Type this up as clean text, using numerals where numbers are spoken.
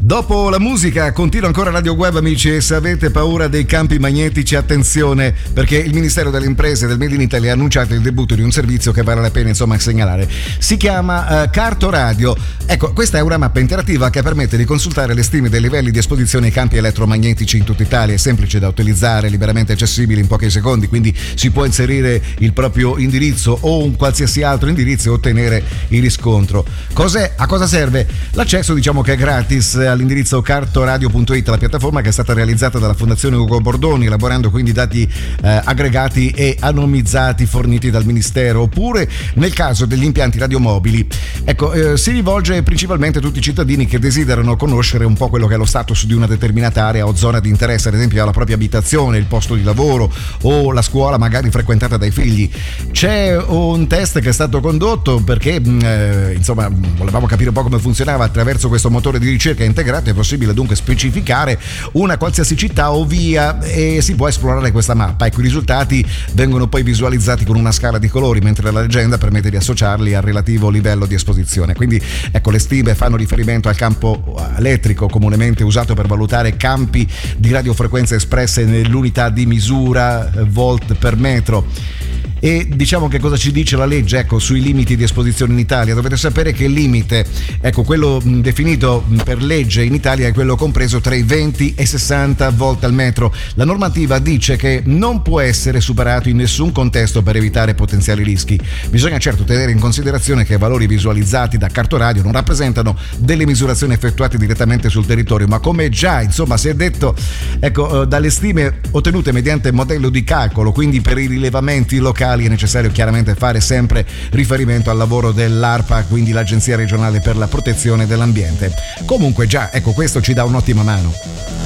Dopo la musica continua ancora Radio Web, amici, e se avete paura dei campi magnetici, attenzione, perché il Ministero delle Imprese del Made in Italy ha annunciato il debutto di un servizio che vale la pena segnalare. Si chiama Carto Radio. Ecco, questa è una mappa interattiva che permette di consultare le stime dei livelli di esposizione ai campi elettromagnetici in tutta Italia. È semplice da utilizzare, liberamente accessibile in pochi secondi, quindi si può inserire il proprio indirizzo o un qualsiasi altro indirizzo e ottenere il riscontro. A cosa serve? L'accesso, diciamo che è gratis all'indirizzo cartoradio.it, la piattaforma che è stata realizzata dalla Fondazione Ugo Bordoni, elaborando quindi dati aggregati e anonimizzati forniti dal Ministero. Oppure nel caso degli impianti radiomobili, ecco, si rivolge principalmente a tutti i cittadini che desiderano conoscere un po' quello che è lo status di una determinata area o zona di interesse, ad esempio alla propria abitazione, il posto di lavoro o la scuola magari frequentata dai figli. C'è un test che è stato condotto perché volevamo capire un po' come funzionava. Attraverso questo motore di ricerca integrato è possibile dunque specificare una qualsiasi città o via e si può esplorare questa mappa. Ecco, i risultati vengono poi visualizzati con una scala di colori, mentre la legenda permette di associarli al relativo livello di esposizione. Quindi ecco, le stime fanno riferimento al campo elettrico comunemente usato per valutare campi di radiofrequenze espresse nell'unità di misura volt per metro. E diciamo che cosa ci dice la legge, ecco, sui limiti di esposizione in Italia. Dovete sapere che il limite, ecco, quello definito per legge in Italia è quello compreso tra i 20 e 60 volt al metro. La normativa dice che non può essere superato in nessun contesto per evitare potenziali rischi. Bisogna certo tenere in considerazione che i valori visualizzati da Carto Radio non rappresentano delle misurazioni effettuate direttamente sul territorio, ma come già si è detto, ecco, dalle stime ottenute mediante modello di calcolo. Quindi per i rilevamenti locali è necessario chiaramente fare sempre riferimento al lavoro dell'ARPA, quindi l'Agenzia Regionale per la Protezione dell'Ambiente. Comunque già, ecco, questo ci dà un'ottima mano.